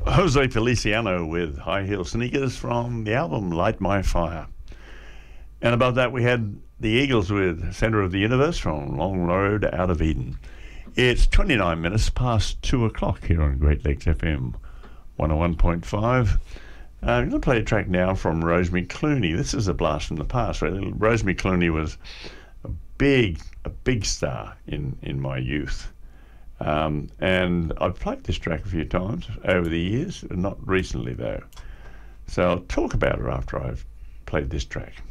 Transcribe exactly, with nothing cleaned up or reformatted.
Jose Feliciano with High Heel Sneakers from the album Light My Fire. And above that we had the Eagles with Centre of the Universe from Long Road Out of Eden. It's twenty-nine minutes past two o'clock here on Great Lakes F M one oh one point five. Uh, I'm going to play a track now from Rosemary Clooney. This is a blast from the past. Right? Rosemary Clooney was a big, a big star in, in my youth. Um, and I've played this track a few times over the years, not recently though. So I'll talk about her after I've played this track.